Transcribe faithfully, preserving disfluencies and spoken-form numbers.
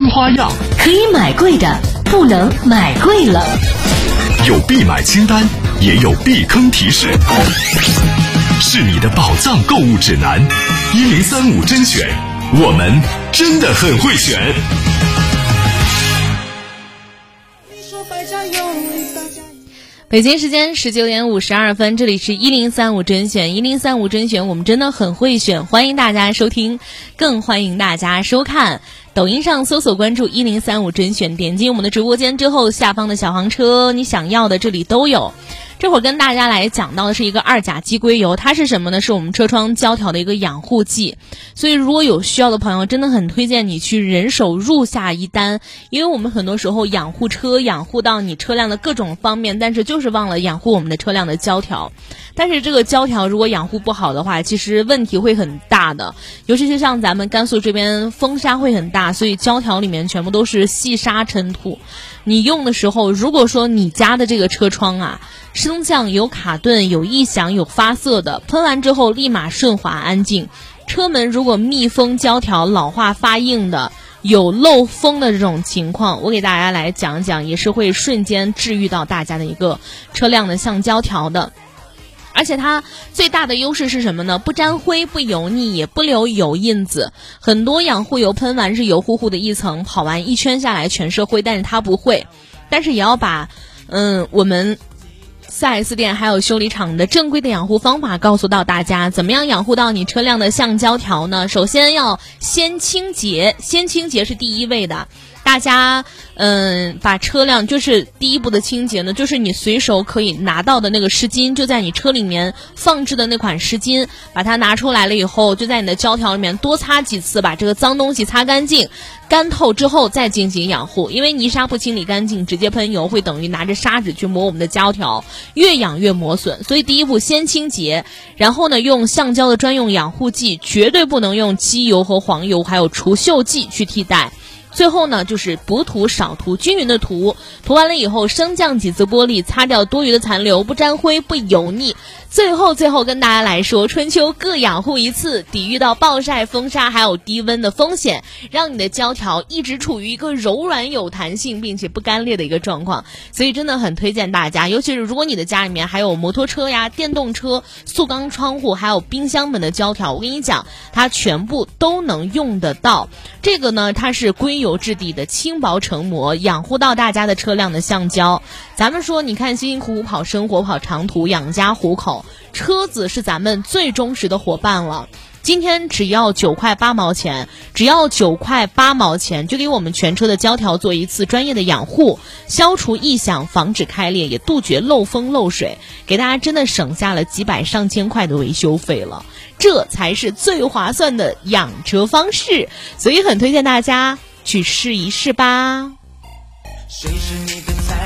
花样， 可以买贵的，不能买贵了。 有必买清单，也有避坑提示，是你的宝藏购物指南。一零三五甄选，我们真的很会选。 北京时间十九点五十二分，这里是一零三五甄选，一零三五甄选，我们真的很会选，欢迎大家收听，更欢迎大家收看。抖音上搜索关注一零三五甄选，点击我们的直播间之后，下方的小黄车，你想要的这里都有。这会儿跟大家来讲到的是一个二甲基硅油，它是什么呢？是我们车窗胶条的一个养护剂。所以如果有需要的朋友，真的很推荐你去人手入下一单，因为我们很多时候养护车养护到你车辆的各种方面，但是就是忘了养护我们的车辆的胶条。但是这个胶条如果养护不好的话，其实问题会很大的，尤其是像咱们甘肃这边风沙会很大，所以胶条里面全部都是细沙尘土。你用的时候，如果说你家的这个车窗啊升降有卡顿有异响有发涩的，喷完之后立马顺滑安静。车门如果密封胶条老化发硬的，有漏风的这种情况，我给大家来讲讲，也是会瞬间治愈到大家的一个车辆的橡胶条的。而且它最大的优势是什么呢？不沾灰不油腻也不留油印子。很多养护油喷完是油乎乎的一层，跑完一圈下来全是灰，但是它不会。但是也要把嗯我们四 S 店还有修理厂的正规的养护方法告诉到大家。怎么样养护到你车辆的橡胶条呢？首先要先清洁，先清洁是第一位的。大家嗯，把车辆就是第一步的清洁呢，就是你随手可以拿到的那个湿巾，就在你车里面放置的那款湿巾，把它拿出来了以后，就在你的胶条里面多擦几次，把这个脏东西擦干净，干透之后再进行养护。因为泥沙不清理干净，直接喷油会等于拿着砂纸去磨我们的胶条，越养越磨损。所以第一步先清洁，然后呢用橡胶的专用养护剂，绝对不能用机油和黄油还有除锈剂去替代。最后呢就是补涂少涂，均匀的涂，涂完了以后升降几次玻璃，擦掉多余的残留，不沾灰不油腻。最后最后跟大家来说，春秋各养护一次，抵御到暴晒风沙还有低温的风险，让你的胶条一直处于一个柔软有弹性并且不干裂的一个状况。所以真的很推荐大家，尤其是如果你的家里面还有摩托车呀电动车塑钢窗户还有冰箱门的胶条，我跟你讲它全部都能用得到。这个呢它是硅油质地的轻薄成膜，养护到大家的车辆的橡胶。咱们说你看辛辛苦苦跑生活跑长途养家糊口，车子是咱们最忠实的伙伴了。今天只要九块八毛钱，只要九块八毛钱就给我们全车的胶条做一次专业的养护，消除异响，防止开裂，也杜绝漏风漏水，给大家真的省下了几百上千块的维修费了。这才是最划算的养车方式，所以很推荐大家去试一试吧。谁是你的菜